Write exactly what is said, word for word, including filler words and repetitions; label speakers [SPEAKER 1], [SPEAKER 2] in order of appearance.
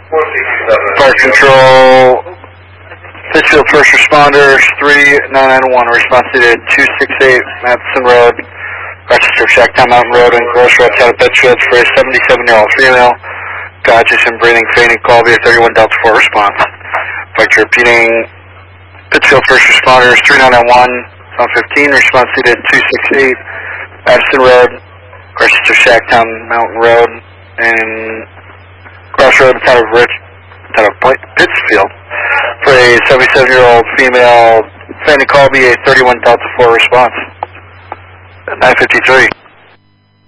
[SPEAKER 1] Fire Control, Pittsfield First Responders, three nine nine one, response needed two six eight Madison Road, Rochester, Shacktown Mountain Road, and Gross Road, out of Pittsfield for a seventy-seven-year-old female, conscious and breathing, fainting, call via thirty-one Delta four response. Like repeating, Pittsfield First Responders, three nine nine one, on fifteen, response needed two six eight Madison Road, Rochester, Shacktown Mountain Road, and Cross Road, town of Rich, town of Pittsfield, for a seventy-seven-year-old female, fainting, call via thirty-one Delta four response. nine fifty-three.